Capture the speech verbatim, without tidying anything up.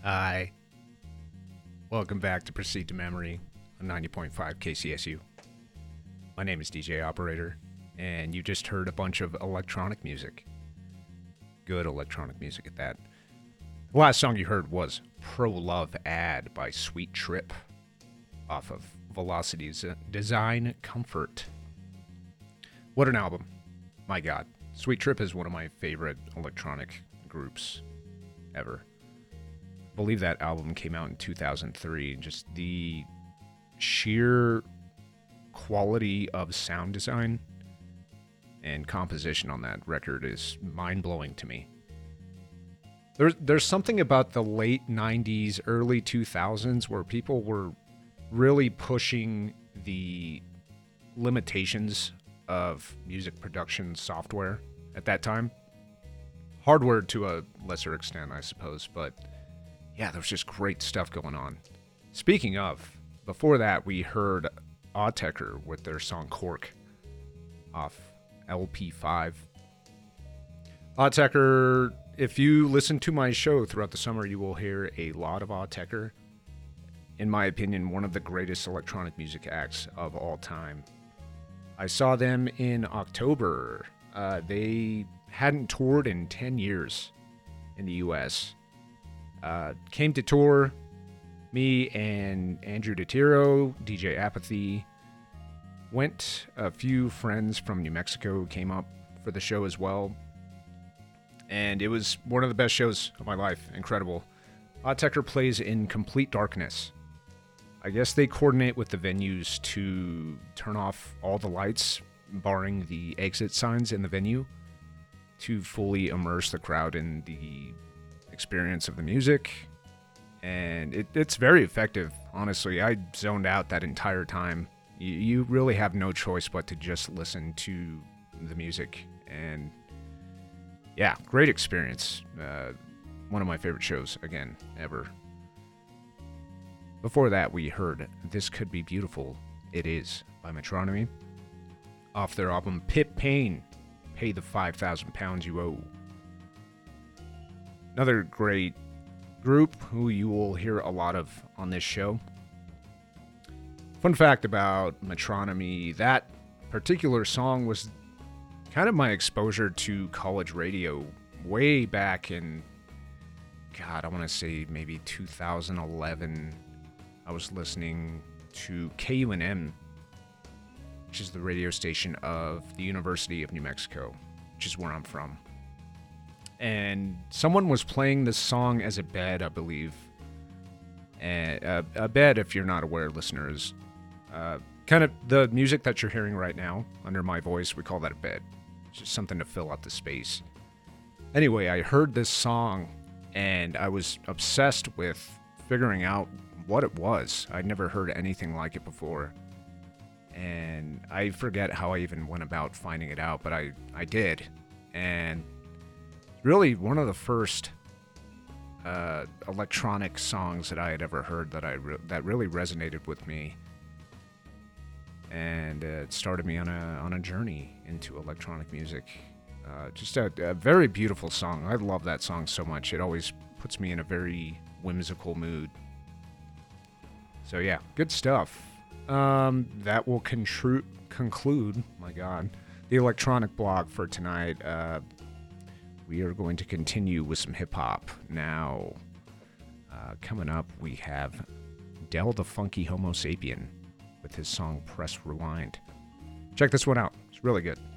Hi. Welcome back to Proceed to Memory on ninety point five K C S U. My name is D J Operator, and you just heard a bunch of electronic music. Good electronic music at that. The last song you heard was Pro Love Ad by Sweet Trip off of Velocity's Design Comfort. What an album. My God. Sweet Trip is one of my favorite electronic groups ever. I believe that album came out in two thousand three. Just the sheer quality of sound design and composition on that record is mind-blowing to me. There's, there's something about the late nineties, early two thousands where people were really pushing the limitations of music production software at that time. Hardware to a lesser extent, I suppose, but yeah, there was just great stuff going on. Speaking of, before that, we heard Autechre with their song Cork off L P five. Autechre, if you listen to my show throughout the summer, you will hear a lot of Autechre. In my opinion, one of the greatest electronic music acts of all time. I saw them in October. Uh, they hadn't toured in ten years in the U S Uh, came to tour, me and Andrew DeTiro, D J Apathy, went. A few friends from New Mexico came up for the show as well, and it was one of the best shows of my life. Incredible. Autechre plays in complete darkness. I guess they coordinate with the venues to turn off all the lights, barring the exit signs in the venue, to fully immerse the crowd in the experience of the music, and it, it's very effective. Honestly, I zoned out that entire time. You, you really have no choice but to just listen to the music, and yeah, great experience. Uh, one of my favorite shows, again, ever. Before that, we heard This Could Be Beautiful, It Is by Metronomy off their album Pip Pain, Pay the five thousand pounds You Owe. Another great group who you will hear a lot of on this show. Fun fact about Metronomy, that particular song was kind of my exposure to college radio way back in, God, I want to say maybe two thousand eleven. I was listening to K U N M, which is the radio station of the University of New Mexico, which is where I'm from. And someone was playing this song as a bed, I believe. And uh, a bed, if you're not aware, listeners, uh, kind of the music that you're hearing right now under my voice, we call that a bed. It's just something to fill out the space. Anyway, I heard this song, and I was obsessed with figuring out what it was. I'd never heard anything like it before. And I forget how I even went about finding it out, but I, I did. And really one of the first uh, electronic songs that I had ever heard that I re- that really resonated with me, and uh, it started me on a on a journey into electronic music. Uh, just a, a very beautiful song. I love that song so much. It always puts me in a very whimsical mood. So yeah, good stuff. Um, that will contru- conclude. My God, the electronic blog for tonight. Uh, We are going to continue with some hip-hop now. Uh, coming up, we have Del the Funky Homo Sapien with his song Press Rewind. Check this one out. It's really good.